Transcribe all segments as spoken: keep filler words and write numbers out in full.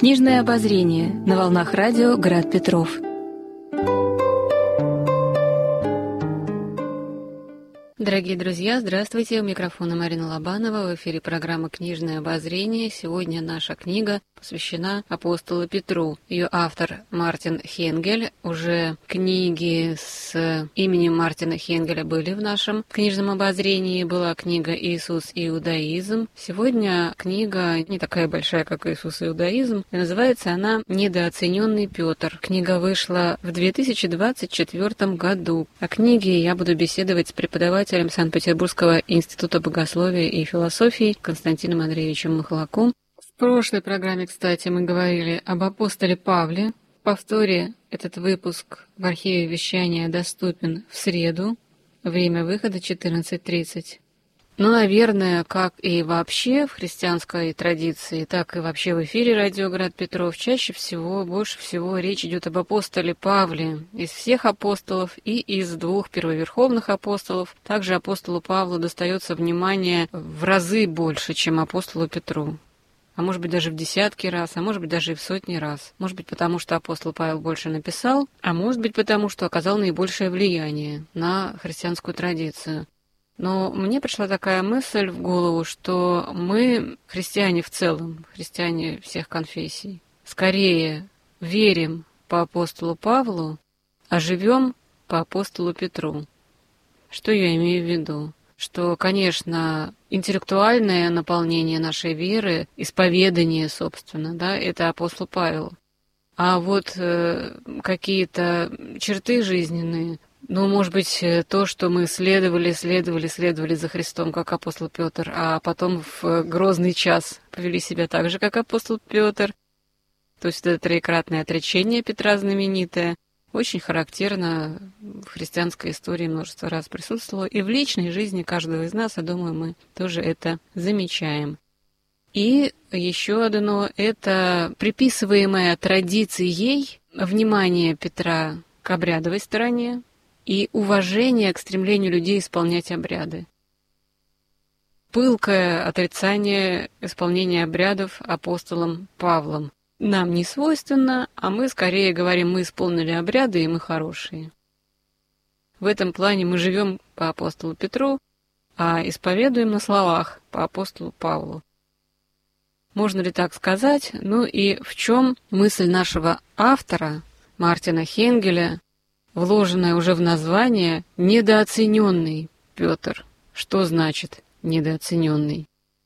Книжное обозрение на волнах радио «Град Петров». Дорогие друзья, здравствуйте. У микрофона Марина Лобанова. В эфире программа «Книжное обозрение». Сегодня наша книга посвящена апостолу Петру. Ее автор Мартин Хенгель. Уже книги с именем Мартина Хенгеля были в нашем книжном обозрении. Была книга «Иисус и иудаизм». Сегодня книга не такая большая, как «Иисус и иудаизм». И называется она «Недооцененный Петр». Книга вышла в две тысячи двадцать четвёртом году. О книге я буду беседовать с преподавателем Санкт-Петербургского института богословия и философии Константином Андреевичем Махлаком. В прошлой программе, кстати, мы говорили об апостоле Павле. В повторе этот выпуск в архиве вещания доступен в среду. Время выхода четырнадцать тридцать. Ну, наверное, как и вообще в христианской традиции, так и вообще в эфире радио «Град Петров» чаще всего, больше всего речь идет об апостоле Павле. Из всех апостолов и из двух первоверховных апостолов также апостолу Павлу достается внимание в разы больше, чем апостолу Петру. А может быть, даже в десятки раз, а может быть, даже и в сотни раз. Может быть, потому что апостол Павел больше написал, а может быть, потому что оказал наибольшее влияние на христианскую традицию. Но мне пришла такая мысль в голову, что мы, христиане в целом, христиане всех конфессий, скорее верим по апостолу Павлу, а живем по апостолу Петру. Что я имею в виду? Что, конечно, интеллектуальное наполнение нашей веры, исповедание, собственно, да, это апостол Павел. А вот э, какие-то черты жизненные, ну, может быть, то, что мы следовали, следовали, следовали за Христом, как апостол Петр, а потом в грозный час повели себя так же, как апостол Петр. То есть это троекратное отречение Петра знаменитое, очень характерно в христианской истории множество раз присутствовало. И в личной жизни каждого из нас, я думаю, мы тоже это замечаем. И еще одно – это приписываемое традицией внимание Петра к обрядовой стороне и уважение к стремлению людей исполнять обряды. Пылкое отрицание исполнения обрядов апостолом Павлом нам не свойственно, а мы скорее говорим, мы исполнили обряды, и мы хорошие. В этом плане мы живем по апостолу Петру, а исповедуем на словах по апостолу Павлу. Можно ли так сказать? Ну и в чем мысль нашего автора, Мартина Хенгеля, вложенная уже в название «Недооцененный Петр». Что значит «недооцененный»?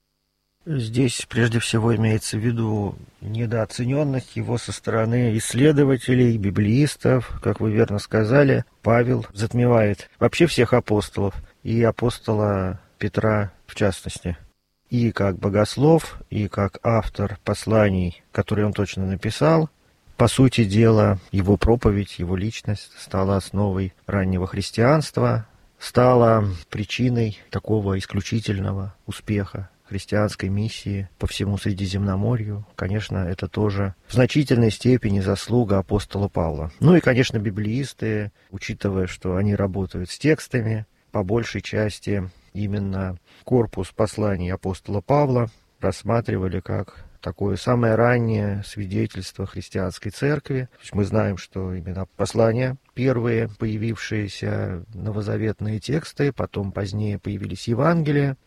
Здесь прежде всего имеется в виду недооцененность его со стороны исследователей, библеистов. Как вы верно сказали, Павел затмевает вообще всех апостолов, и апостола Петра в частности. И как богослов, и как автор посланий, которые он точно написал. По сути дела, его проповедь, его личность стала основой раннего христианства, стала причиной такого исключительного успеха христианской миссии по всему Средиземноморью. Конечно, это тоже в значительной степени заслуга апостола Павла. Ну и, конечно, библеисты, учитывая, что они работают с текстами, по большей части именно корпус посланий апостола Павла рассматривали как такое самое раннее свидетельство христианской церкви. То есть мы знаем, что именно послания, первые появившиеся новозаветные тексты, потом позднее появились Евангелия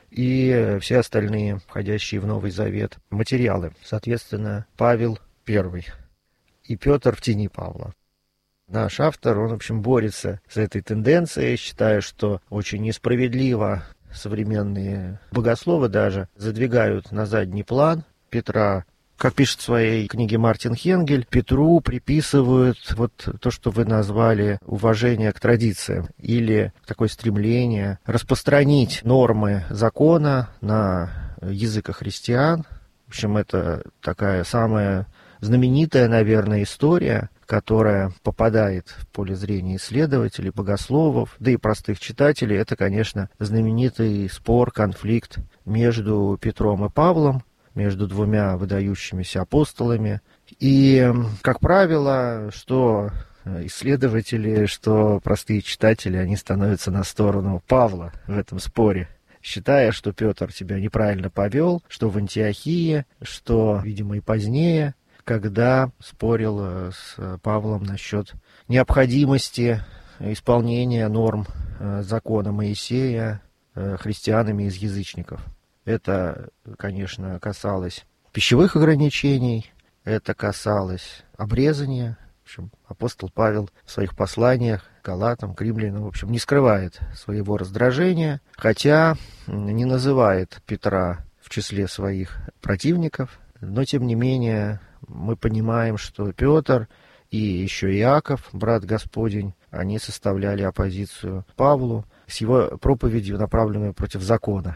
и все остальные, входящие в Новый Завет, материалы. Соответственно, Павел первый и Петр в тени Павла. Наш автор, он, в общем, борется с этой тенденцией, считая, что очень несправедливо современные богословы даже задвигают на задний план Петра. Как пишет в своей книге Мартин Хенгель, Петру приписывают вот то, что вы назвали уважение к традициям, или такое стремление распространить нормы закона на язык христиан. В общем, это такая самая знаменитая, наверное, история, которая попадает в поле зрения исследователей, богословов, да и простых читателей. Это, конечно, знаменитый спор, конфликт между Петром и Павлом, между двумя выдающимися апостолами. И, как правило, что исследователи, что простые читатели, они становятся на сторону Павла в этом споре, считая, что Петр себя неправильно повел, что в Антиохии, что, видимо, и позднее, когда спорил с Павлом насчет необходимости исполнения норм закона Моисея христианами из язычников. Это, конечно, касалось пищевых ограничений, это касалось обрезания. В общем, апостол Павел в своих посланиях к Галатам, к римлянам, в общем, не скрывает своего раздражения, хотя не называет Петра в числе своих противников, но, тем не менее, мы понимаем, что Петр и еще Иаков, брат Господень, они составляли оппозицию Павлу с его проповедью, направленную против закона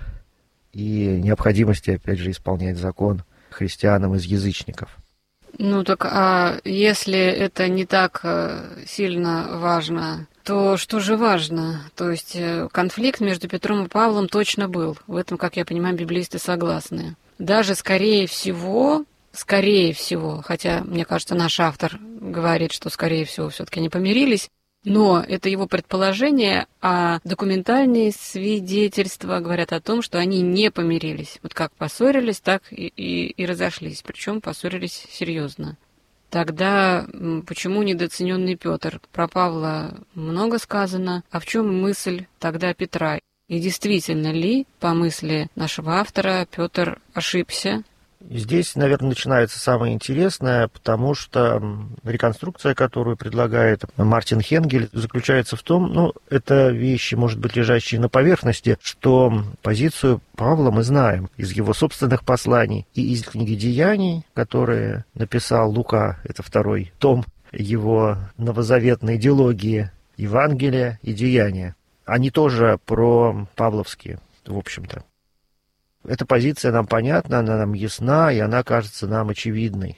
и необходимости, опять же, исполнять закон христианам из язычников. Ну так, а если это не так сильно важно, то что же важно? То есть конфликт между Петром и Павлом точно был. В этом, как я понимаю, библеисты согласны. Даже, скорее всего, скорее всего, хотя, мне кажется, наш автор говорит, что, скорее всего, все-таки они помирились, но это его предположение, а документальные свидетельства говорят о том, что они не помирились. Вот как поссорились, так и, и, и разошлись, причем поссорились серьезно. Тогда почему недооцененный Петр? Про Павла много сказано, а в чем мысль тогда Петра? И действительно ли, по мысли нашего автора, Петр ошибся? Здесь, наверное, начинается самое интересное, потому что реконструкция, которую предлагает Мартин Хенгель, заключается в том, ну, это вещи, может быть, лежащие на поверхности, что позицию Павла мы знаем из его собственных посланий и из книги «Деяний», которые написал Лука, это второй том его новозаветной идеологии, Евангелия и Деяния. Они тоже про павловские, в общем-то. Эта позиция нам понятна, она нам ясна, и она кажется нам очевидной.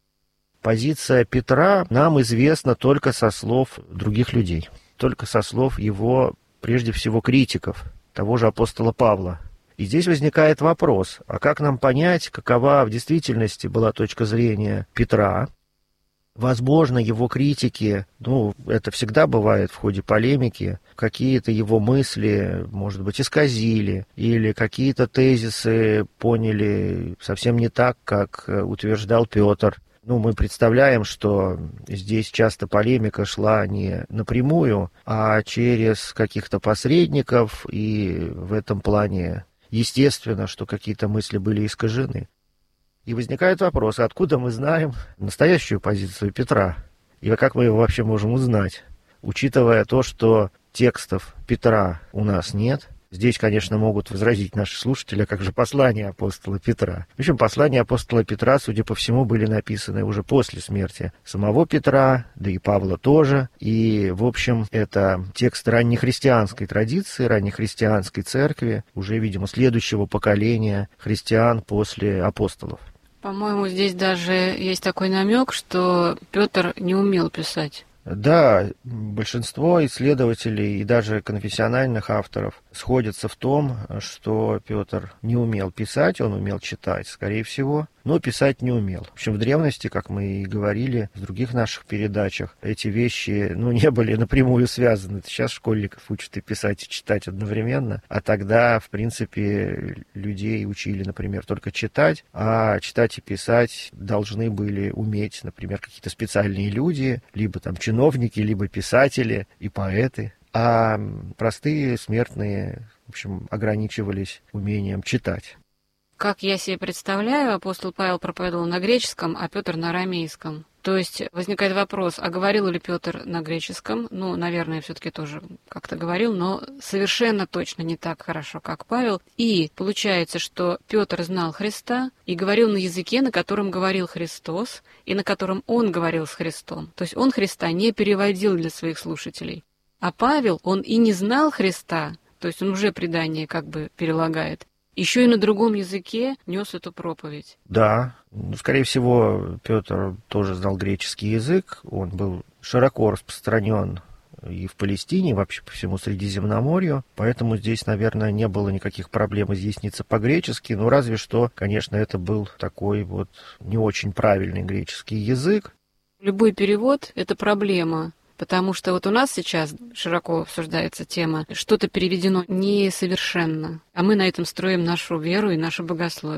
Позиция Петра нам известна только со слов других людей, только со слов его, прежде всего, критиков, того же апостола Павла. И здесь возникает вопрос, а как нам понять, какова в действительности была точка зрения Петра? Возможно, его критики, ну, это всегда бывает в ходе полемики, какие-то его мысли, может быть, исказили, или какие-то тезисы поняли совсем не так, как утверждал Петр. Ну, мы представляем, что здесь часто полемика шла не напрямую, а через каких-то посредников, и в этом плане естественно, что какие-то мысли были искажены. И возникает вопрос, откуда мы знаем настоящую позицию Петра? И как мы его вообще можем узнать? Учитывая то, что текстов Петра у нас нет. Здесь, конечно, могут возразить наши слушатели, как же послания апостола Петра. В общем, послания апостола Петра, судя по всему, были написаны уже после смерти самого Петра, да и Павла тоже. И, в общем, это текст раннехристианской традиции, раннехристианской церкви, уже, видимо, следующего поколения христиан после апостолов. По-моему, здесь даже есть такой намек, что Петр не умел писать. Да, большинство исследователей и даже конфессиональных авторов сходятся в том, что Петр не умел писать, он умел читать, скорее всего, но писать не умел. В общем, в древности, как мы и говорили в других наших передачах, эти вещи, ну, не были напрямую связаны. Сейчас школьников учат и писать, и читать одновременно, а тогда, в принципе, людей учили, например, только читать, а читать и писать должны были уметь, например, какие-то специальные люди, либо там чиновники, либо писатели и поэты. А простые смертные, в общем, ограничивались умением читать. Как я себе представляю, апостол Павел проповедовал на греческом, а Петр на арамейском. То есть возникает вопрос, а говорил ли Петр на греческом? Ну, наверное, все-таки тоже как-то говорил, но совершенно точно не так хорошо, как Павел. И получается, что Петр знал Христа и говорил на языке, на котором говорил Христос, и на котором он говорил с Христом. То есть он Христа не переводил для своих слушателей. А Павел, он и не знал Христа, то есть он уже предание как бы перелагает, еще и на другом языке нес эту проповедь. Да, скорее всего, Петр тоже знал греческий язык, он был широко распространен и в Палестине, и вообще по всему Средиземноморью, поэтому здесь, наверное, не было никаких проблем изъясниться по-гречески, ну разве что, конечно, это был такой вот не очень правильный греческий язык. Любой перевод — это проблема. Потому что вот у нас сейчас широко обсуждается тема, что-то переведено несовершенно, а мы на этом строим нашу веру и наше богословие.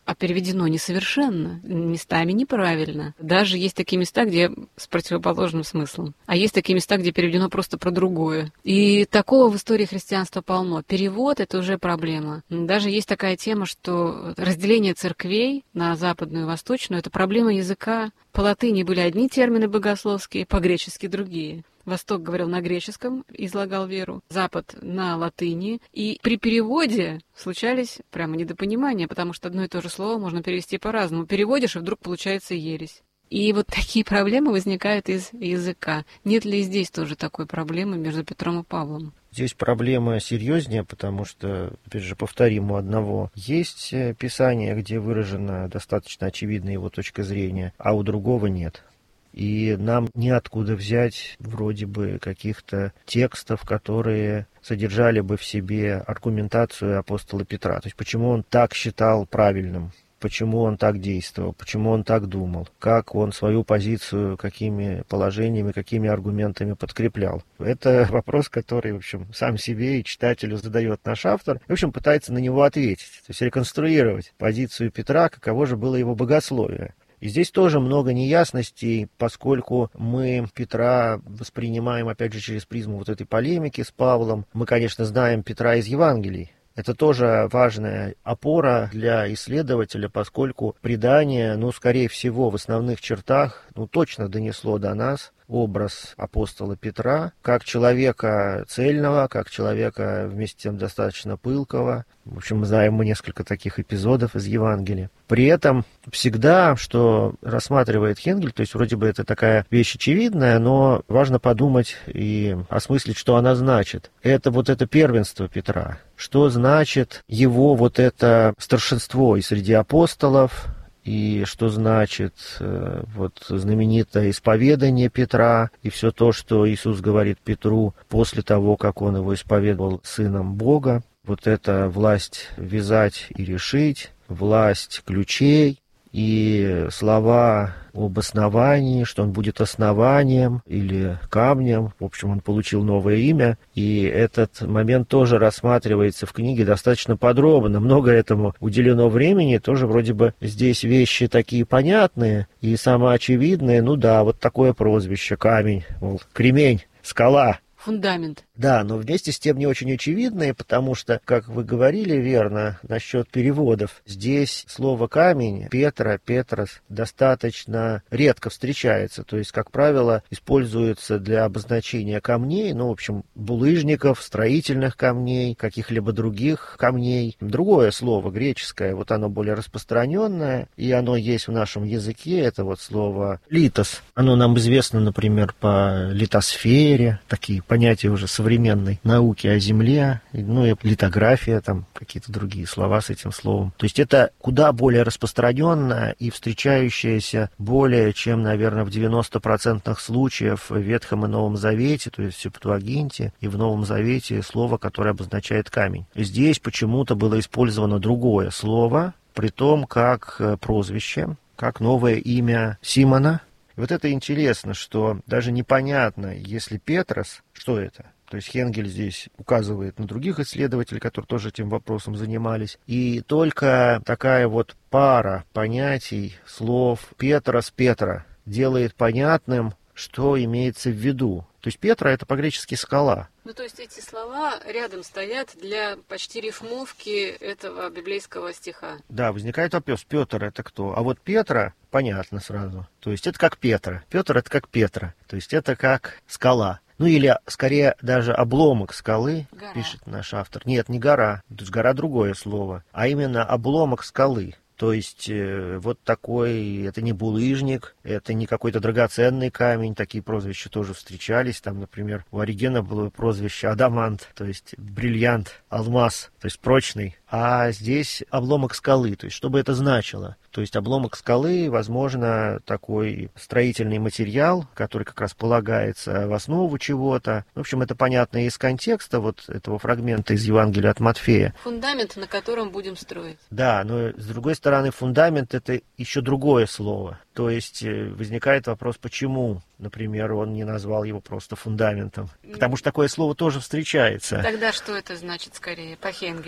а переведено несовершенно, местами неправильно. Даже есть такие места, где с противоположным смыслом. А есть такие места, где переведено просто про другое. И такого в истории христианства полно. Перевод — это уже проблема. Даже есть такая тема, что разделение церквей на западную и восточную — это проблема языка. По латыни были одни термины богословские, по-гречески другие. Восток говорил на греческом, излагал веру, Запад на латыни. И при переводе случались прямо недопонимания, потому что одно и то же слово можно перевести по-разному. Переводишь, и вдруг получается ересь. И вот такие проблемы возникают из языка. Нет ли здесь тоже такой проблемы между Петром и Павлом? Здесь проблема серьезнее, потому что, опять же, повторим, у одного есть писание, где выражена достаточно очевидная его точка зрения, а у другого нет. И нам неоткуда взять вроде бы каких-то текстов, которые содержали бы в себе аргументацию апостола Петра. То есть почему он так считал правильным, почему он так действовал, почему он так думал, как он свою позицию, какими положениями, какими аргументами подкреплял. Это вопрос, который, в общем, сам себе и читателю задает наш автор. В общем, пытается на него ответить, то есть реконструировать позицию Петра, каково же было его богословие. И здесь тоже много неясностей, поскольку мы Петра воспринимаем, опять же, через призму вот этой полемики с Павлом. Мы, конечно, знаем Петра из Евангелий. Это тоже важная опора для исследователя, поскольку предание, ну, скорее всего, в основных чертах, ну, точно донесло до нас образ апостола Петра, как человека цельного, как человека вместе с тем достаточно пылкого. В общем, мы знаем мы несколько таких эпизодов из Евангелия. При этом всегда, что рассматривает Хенгель, то есть вроде бы это такая вещь очевидная, но важно подумать и осмыслить, что она значит. Это вот это первенство Петра. Что значит его вот это старшинство и среди апостолов, и что значит э, вот знаменитое исповедание Петра, и все то, что Иисус говорит Петру после того, как он его исповедовал сыном Бога. Вот эта власть вязать и решить, власть ключей, и слова об основании, что он будет основанием или камнем. В общем, он получил новое имя, и этот момент тоже рассматривается в книге достаточно подробно. Много этому уделено времени, тоже вроде бы здесь вещи такие понятные и самоочевидные. Ну да, вот такое прозвище, камень, мол, кремень, скала. Фундамент. Да, но вместе с тем не очень очевидные, потому что, как вы говорили верно насчет переводов, здесь слово «камень», «петра», «петрос» достаточно редко встречается. То есть, как правило, используется для обозначения камней, ну, в общем, булыжников, строительных камней, каких-либо других камней. Другое слово, греческое, вот оно более распространенное, и оно есть в нашем языке, это вот слово «литос». Оно нам известно, например, по литосфере, такие понятия уже современной науки о Земле, ну и литография, там какие-то другие слова с этим словом. То есть это куда более распространенное и встречающееся более чем, наверное, в девяноста процентах случаев в Ветхом и Новом Завете, то есть в Септуагинте и в Новом Завете слово, которое обозначает камень. Здесь почему-то было использовано другое слово, при том как прозвище, как новое имя Симона. И вот это интересно, что даже непонятно, если Петрос, что это? То есть Хенгель здесь указывает на других исследователей, которые тоже этим вопросом занимались. И только такая вот пара понятий, слов Петрос, Петра делает понятным, что имеется в виду. То есть Петра — это по-гречески скала. Ну, то есть эти слова рядом стоят для почти рифмовки этого библейского стиха. Да, возникает вопрос, Петр — это кто? А вот Петра — понятно сразу. То есть это как Петра. Петр — это как Петра. То есть это как скала. Ну или, скорее, даже обломок скалы, гора. Пишет наш автор. Нет, не гора. То есть гора — другое слово. А именно обломок скалы. То есть э, вот такой, это не булыжник, это не какой-то драгоценный камень, такие прозвища тоже встречались. Там, например, у Оригена было прозвище адамант, то есть бриллиант, алмаз, то есть прочный. А здесь обломок скалы, то есть что бы это значило? То есть обломок скалы, возможно, такой строительный материал, который как раз полагается в основу чего-то. В общем, это понятно из контекста вот этого фрагмента из Евангелия от Матфея. Фундамент, на котором будем строить. Да, но с другой стороны, фундамент — это еще другое слово. То есть возникает вопрос, почему, например, он не назвал его просто фундаментом. Потому что такое слово тоже встречается. Тогда что это значит скорее по Хенгелю?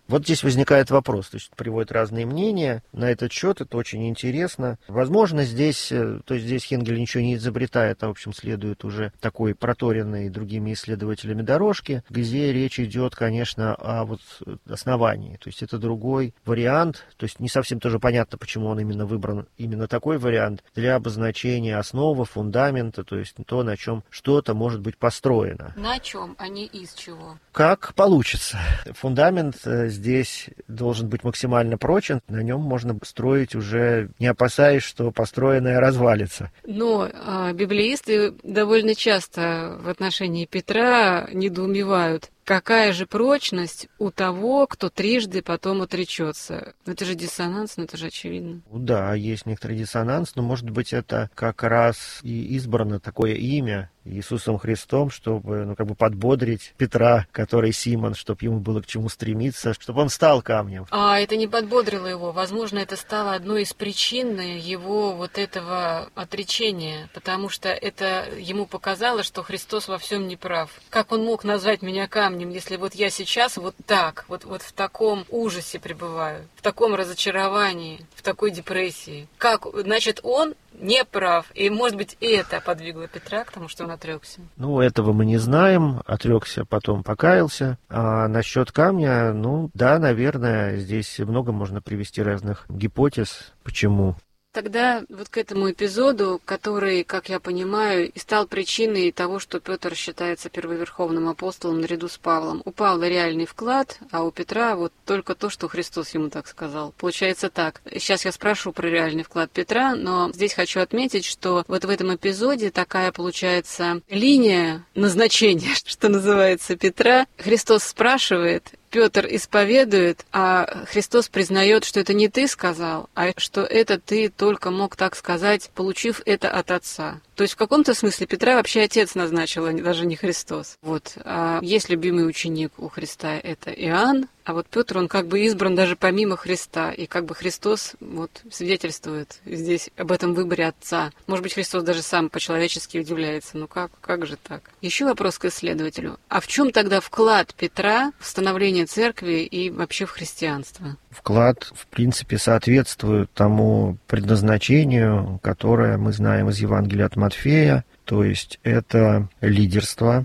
Вот здесь возникает вопрос, то есть приводят разные мнения на этот счет, это очень интересно. Возможно, здесь, то есть здесь Хенгель ничего не изобретает, а, в общем, следует уже такой проторенной другими исследователями дорожки, где речь идет, конечно, о вот основании. То есть это другой вариант, то есть не совсем тоже понятно, почему он именно выбран именно такой вариант для обозначения основы, фундамента, то есть то, на чем что-то может быть построено. На чем, а не из чего? Как получится. Фундамент здесь должен быть максимально прочен, на нем можно строить уже, не опасаясь, что построенное развалится. Но а, библеисты довольно часто в отношении Петра недоумевают, какая же прочность у того, кто трижды потом отречется. Это же диссонанс, ну это же очевидно. Да, есть некоторый диссонанс, но, может быть, это как раз и избрано такое имя Иисусом Христом, чтобы, ну, как бы подбодрить Петра, который Симон, чтобы ему было к чему стремиться, чтобы он стал камнем. А это не подбодрило его. Возможно, это стало одной из причин его вот этого отречения, потому что это ему показало, что Христос во всем не прав. Как он мог назвать меня камнем, если вот я сейчас вот так, вот, вот в таком ужасе пребываю, в таком разочаровании, в такой депрессии? Как, значит, он не прав. И, может быть, и это подвигло Петра к тому, что он отрекся. Ну, этого мы не знаем. Отрекся, потом покаялся. А насчет камня, ну, да, наверное, здесь много можно привести разных гипотез. Почему? Тогда вот к этому эпизоду, который, как я понимаю, и стал причиной того, что Петр считается первоверховным апостолом наряду с Павлом. У Павла реальный вклад, а у Петра вот только то, что Христос ему так сказал. Получается так. Сейчас я спрошу про реальный вклад Петра, но здесь хочу отметить, что вот в этом эпизоде такая получается линия назначения, что называется, Петра. Христос спрашивает, Петр исповедует, а Христос признает, что это не ты сказал, а что это ты только мог так сказать, получив это от Отца. То есть в каком-то смысле Петра вообще Отец назначил, а даже не Христос. Вот. А есть любимый ученик у Христа, это Иоанн, а вот Петр, он как бы избран даже помимо Христа, и как бы Христос вот свидетельствует здесь об этом выборе Отца. Может быть, Христос даже сам по-человечески удивляется, ну как, как же так? Еще вопрос к исследователю. А в чем тогда вклад Петра в становление церкви и вообще в христианство? Вклад, в принципе, соответствует тому предназначению, которое мы знаем из Евангелия от Матфея, то есть это лидерство,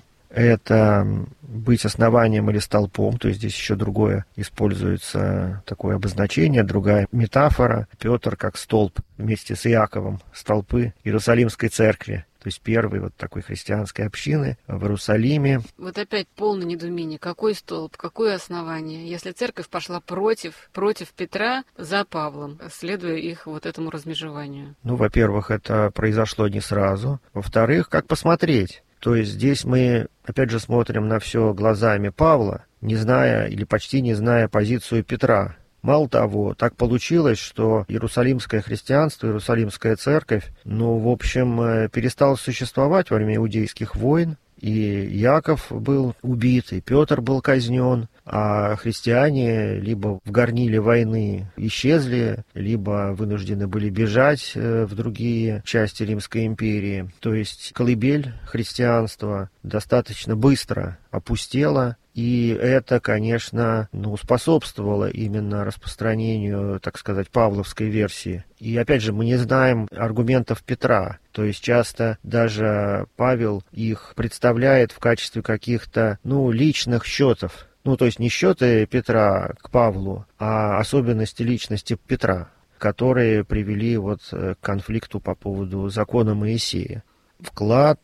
это быть основанием или столпом, то есть здесь еще другое используется такое обозначение, другая метафора. Петр как столб вместе с Иаковом столпы Иерусалимской церкви. То есть первой вот такой христианской общины в Иерусалиме. Вот опять полное недоумение. Какой столб, какое основание? Если церковь пошла против, против Петра за Павлом, следуя их вот этому размежеванию. Ну, во-первых, это произошло не сразу. Во-вторых, как посмотреть? То есть здесь мы, опять же, смотрим на все глазами Павла, не зная или почти не зная позицию Петра. Мало того, так получилось, что иерусалимское христианство, иерусалимская церковь, ну, в общем, перестала существовать во время иудейских войн, и Яков был убит, и Петр был казнен, а христиане либо в горниле войны исчезли, либо вынуждены были бежать в другие части Римской империи. То есть колыбель христианства достаточно быстро опустела, и это, конечно, ну, способствовало именно распространению, так сказать, павловской версии. И опять же, мы не знаем аргументов Петра. То есть часто даже Павел их представляет в качестве каких-то, ну, личных счетов. Ну, то есть не счеты Петра к Павлу, а особенности личности Петра, которые привели вот к конфликту по поводу закона Моисея. Вклад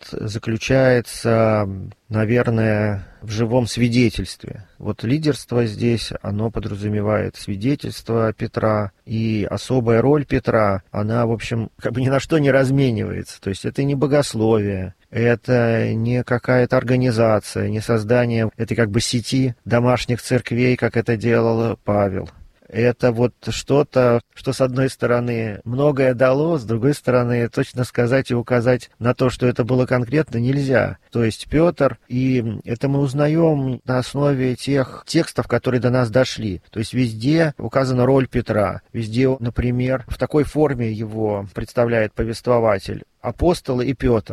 заключается, наверное, в живом свидетельстве. Вот лидерство здесь, оно подразумевает свидетельство Петра, и особая роль Петра, она, в общем, как бы ни на что не разменивается. То есть это не богословие, это не какая-то организация, не создание этой как бы сети домашних церквей, как это делал Павел. Это вот что-то, что с одной стороны многое дало, с другой стороны точно сказать и указать на то, что это было конкретно, нельзя. То есть Петр, и это мы узнаем на основе тех текстов, которые до нас дошли. То есть везде указана роль Петра, везде, например, в такой форме его представляет повествователь: апостолы и Петр.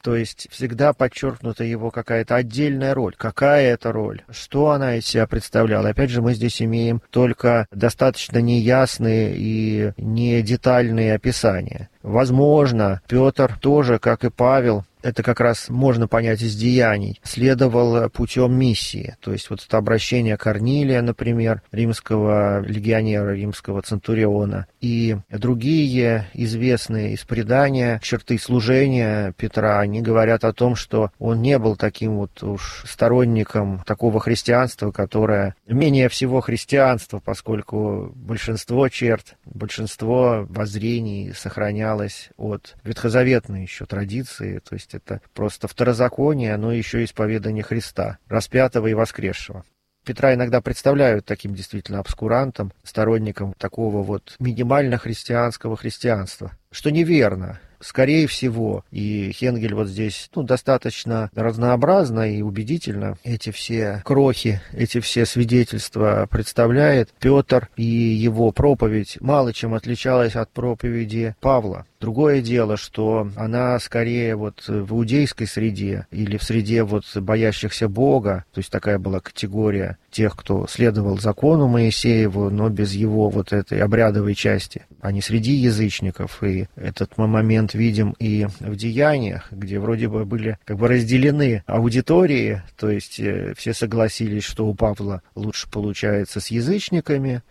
То есть всегда подчеркнута его какая-то отдельная роль. Какая это роль? Что она из себя представляла? Опять же, мы здесь имеем только достаточно неясные и не детальные описания. Возможно, Петр тоже, как и Павел, это как раз можно понять из деяний, следовал путем миссии. То есть вот это обращение Корнилия, например, римского легионера, римского центуриона, и другие известные из предания черты служения Петра, они говорят о том, что он не был таким вот уж сторонником такого христианства, которое менее всего христианство, поскольку большинство черт, большинство воззрений сохранялось от ветхозаветной еще традиции, то есть это просто второзаконие, но еще исповедание Христа, распятого и воскресшего. Петра иногда представляют таким действительно обскурантом, сторонником такого вот минимально христианского христианства, что неверно. Скорее всего, и Хенгель вот здесь ну, достаточно разнообразно и убедительно эти все крохи, эти все свидетельства представляет. Петр и его проповедь мало чем отличалась от проповеди Павла. Другое дело, что она скорее вот в иудейской среде или в среде вот боящихся Бога, то есть такая была категория тех, кто следовал закону Моисееву, но без его вот этой обрядовой части, а не среди язычников. И этот момент видим и в деяниях, где вроде бы были как бы разделены аудитории, то есть все согласились, что у Павла лучше получается с язычниками,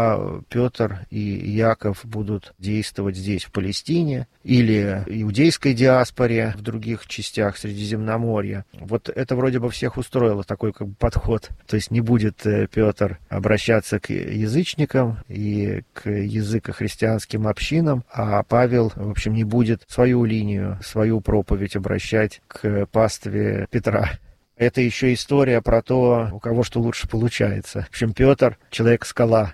а Петр и Яков будут действовать здесь, в Палестине, или иудейской диаспоре в других частях Средиземноморья. Вот это вроде бы всех устроило, такой как бы подход. То есть не будет Петр обращаться к язычникам и к языкохристианским общинам, а Павел, в общем, не будет свою линию, свою проповедь обращать к пастве Петра. Это еще история про то, у кого что лучше получается. В общем, Петр, человек-скала,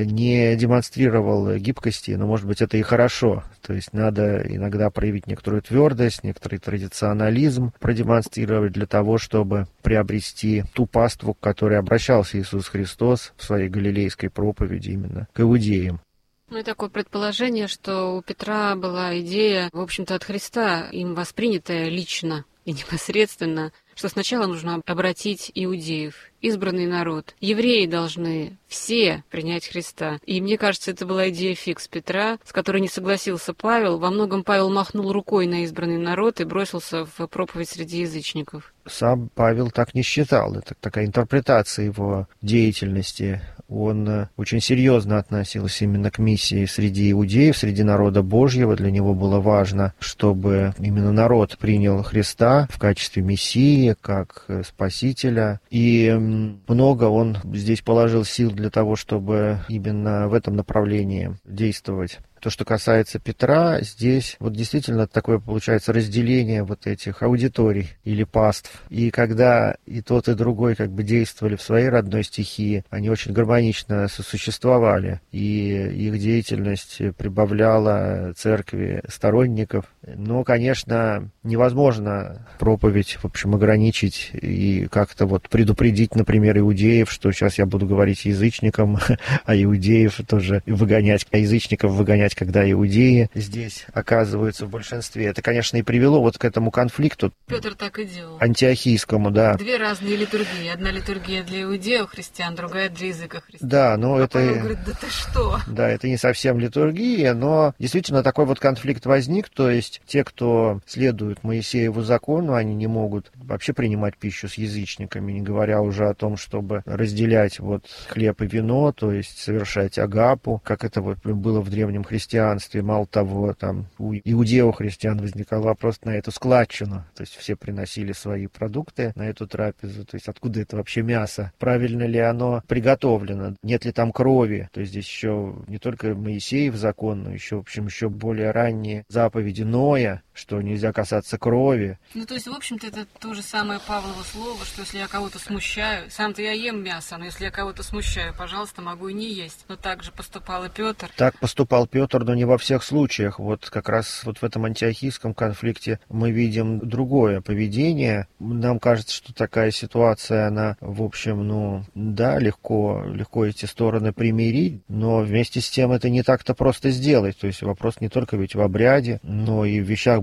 не демонстрировал гибкости, но, может быть, это и хорошо. То есть надо иногда проявить некоторую твердость, некоторый традиционализм продемонстрировать для того, чтобы приобрести ту паству, к которой обращался Иисус Христос в своей галилейской проповеди именно к иудеям. Ну и такое предположение, что у Петра была идея, в общем-то, от Христа, им воспринятая лично и непосредственно, что сначала нужно обратить иудеев, избранный народ. Евреи должны все принять Христа. И мне кажется, это была идея фикс Петра, с которой не согласился Павел. Во многом Павел махнул рукой на избранный народ и бросился в проповедь среди язычников. Сам Павел так не считал. Это такая интерпретация его деятельности. Он очень серьезно относился именно к миссии среди иудеев, среди народа Божьего. Для него было важно, чтобы именно народ принял Христа в качестве мессии, как спасителя. И много он здесь положил сил для того, чтобы именно в этом направлении действовать. То, что касается Петра, здесь вот действительно такое получается разделение вот этих аудиторий или паств. И когда и тот, и другой как бы действовали в своей родной стихии, они очень гармонично сосуществовали. И их деятельность прибавляла церкви сторонников. Но, конечно, невозможно проповедь, в общем, ограничить и как-то вот предупредить, например, иудеев, что сейчас я буду говорить язычникам, а иудеев тоже выгонять, а язычников выгонять, когда иудеи здесь оказываются в большинстве. Это, конечно, и привело вот к этому конфликту. Петр так и делал. Антиохийскому, да. Две разные литургии. Одна литургия для иудеев, христиан, другая для языка христиан. Да, но а это... Павел говорит, да ты что? Да, это не совсем литургия, но действительно такой вот конфликт возник, то есть те, кто следует Моисееву закону, они не могут вообще принимать пищу с язычниками, не говоря уже о том, чтобы разделять вот хлеб и вино, то есть совершать агапу, как это вот было в древнем христианстве. Мало того, там у иудео-христиан возникал вопрос на эту складчину, то есть все приносили свои продукты на эту трапезу, то есть откуда это вообще мясо, правильно ли оно приготовлено, нет ли там крови, то есть здесь еще не только Моисеев закон, но еще, в общем, еще более ранние заповеди Ноя, что нельзя касаться крови. Ну, то есть, в общем-то, это то же самое Павлово слово, что если я кого-то смущаю, сам-то я ем мясо, но если я кого-то смущаю, пожалуйста, могу и не есть. Но так же поступал и Петр. Так поступал Петр, но не во всех случаях. Вот как раз вот в этом антиохийском конфликте мы видим другое поведение. Нам кажется, что такая ситуация, она, в общем, ну, да, легко, легко эти стороны примирить, но вместе с тем это не так-то просто сделать. То есть вопрос не только ведь в обряде, но и в вещах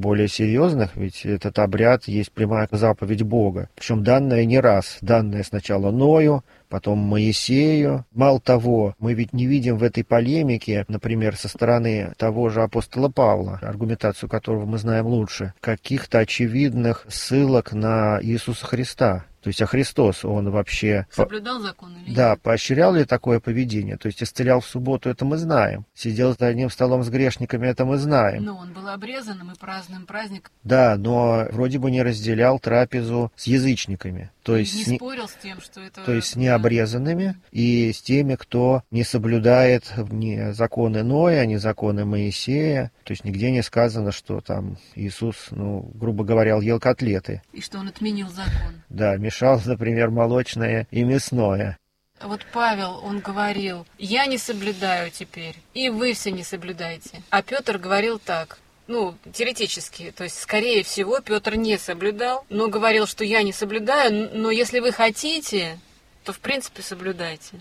более серьезных, ведь этот обряд есть прямая заповедь Бога. Причем данная не раз, данная сначала Ною, потом Моисею. Мало того, мы ведь не видим в этой полемике, например, со стороны того же апостола Павла, аргументацию которого мы знаем лучше, каких-то очевидных ссылок на Иисуса Христа. То есть, а Христос, он вообще... Соблюдал закон или нет? Да, поощрял ли такое поведение? То есть, исцелял в субботу, это мы знаем. Сидел за одним столом с грешниками, это мы знаем. Но он был обрезанным и праздным праздник. Да, но вроде бы не разделял трапезу с язычниками. То есть, не спорил с тем, что это... То есть, с необрезанными и с теми, кто не соблюдает ни законы Ноя, ни законы Моисея. То есть, нигде не сказано, что там Иисус, ну, грубо говоря, ел котлеты. И что он отменил закон. Да, мешал, например, молочное и мясное. Вот Павел, он говорил: я не соблюдаю теперь, и вы все не соблюдаете. А Петр говорил так. Ну, теоретически, то есть, скорее всего, Петр не соблюдал, но говорил, что я не соблюдаю, но если вы хотите, то, в принципе, соблюдайте.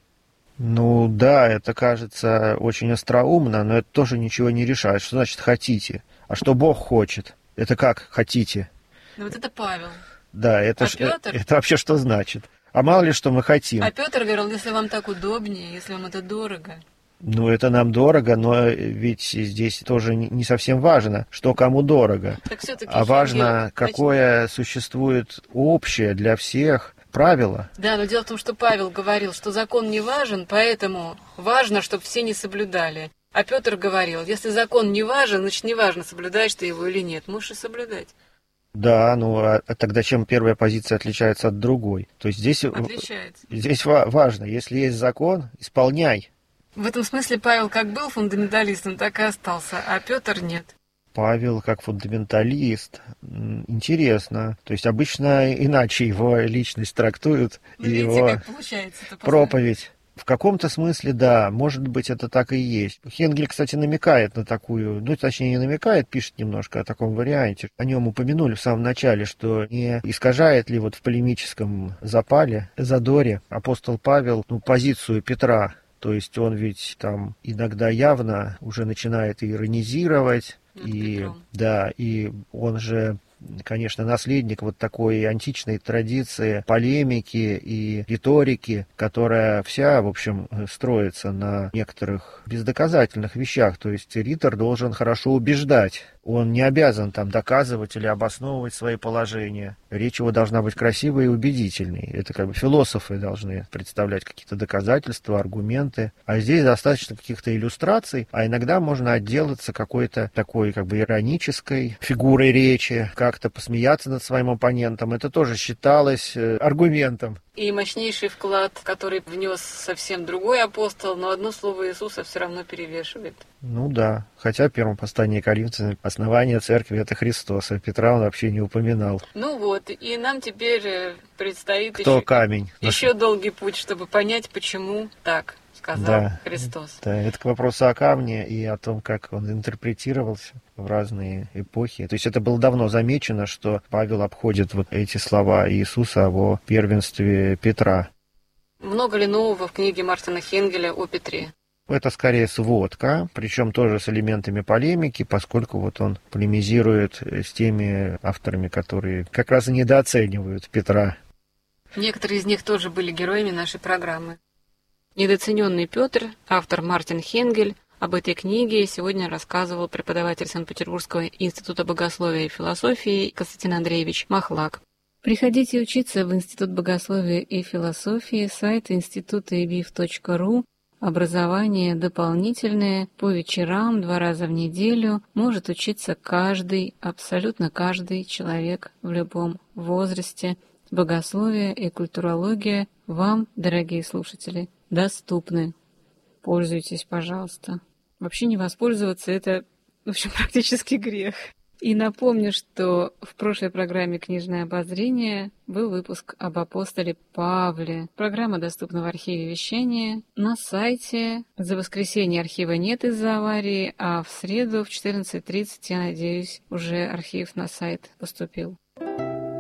Ну, да, это кажется очень остроумно, но это тоже ничего не решает. Что значит «хотите»? А что Бог хочет? Это как «хотите»? Ну, вот это Павел. Да, это, а ж, Петр... это вообще что значит? А мало ли, что мы хотим. А Петр говорил: если вам так удобнее, если вам это дорого. Ну, это нам дорого, но ведь здесь тоже не совсем важно, что кому дорого. Так все-таки, а важно, Евгений, какое значит... существует общее для всех правило. Да, но дело в том, что Павел говорил, что закон не важен, поэтому важно, чтобы все не соблюдали. А Петр говорил: если закон не важен, значит не важно, соблюдаешь ты его или нет. Можешь и соблюдать. Да, ну а тогда чем первая позиция отличается от другой? То есть здесь, Отличается. здесь важно, если есть закон, исполняй. В этом смысле Павел как был фундаменталистом, так и остался, а Петр нет. Павел как фундаменталист. Интересно. То есть обычно иначе его личность трактуют, ну, и видите, его как получается проповедь. В каком-то смысле, да, может быть, это так и есть. Хенгель, кстати, намекает на такую, ну, точнее, не намекает, пишет немножко о таком варианте. О нем упомянули в самом начале, что не искажает ли вот в полемическом запале, задоре апостол Павел, ну, позицию Петра. То есть он ведь там иногда явно уже начинает иронизировать. Над и, Петром. да, и он же, конечно, наследник вот такой античной традиции полемики и риторики, которая вся, в общем, строится на некоторых бездоказательных вещах. То есть ритор должен хорошо убеждать. Он не обязан там доказывать или обосновывать свои положения. Речь его должна быть красивой и убедительной. Это как бы философы должны представлять какие-то доказательства, аргументы. А здесь достаточно каких-то иллюстраций, а иногда можно отделаться какой-то такой как бы иронической фигурой речи, как-то посмеяться над своим оппонентом. Это тоже считалось э, аргументом. И мощнейший вклад, который внес совсем другой апостол, но одно слово Иисуса все равно перевешивает. Ну да, хотя в первом послании Коринфянам основание церкви — это Христос, а Петра он вообще не упоминал. Ну вот, и нам теперь предстоит Кто еще, камень? еще долгий путь, чтобы понять, почему так сказал да, Христос. Да, это к вопросу о камне и о том, как он интерпретировался в разные эпохи. То есть это было давно замечено, что Павел обходит вот эти слова Иисуса о первенстве Петра. Много ли нового в книге Мартина Хенгеля о Петре? Это скорее сводка, причем тоже с элементами полемики, поскольку вот он полемизирует с теми авторами, которые как раз и недооценивают Петра. Некоторые из них тоже были героями нашей программы. Недооцененный Петр, автор Мартин Хенгель, об этой книге сегодня рассказывал преподаватель Санкт-Петербургского института богословия и философии Константин Андреевич Махлак. Приходите учиться в Институт богословия и философии, сайт института и би эй эф точка ру. Образование дополнительное по вечерам два раза в неделю. Может учиться каждый, абсолютно каждый человек в любом возрасте. Богословие и культурология вам, дорогие слушатели, доступны. Пользуйтесь, пожалуйста. Вообще не воспользоваться — это, в общем, практически грех. И напомню, что в прошлой программе «Книжное обозрение» был выпуск об апостоле Павле. Программа доступна в архиве вещания на сайте. За воскресенье архива нет из-за аварии, а в среду в четырнадцать тридцать, я надеюсь, уже архив на сайт поступил.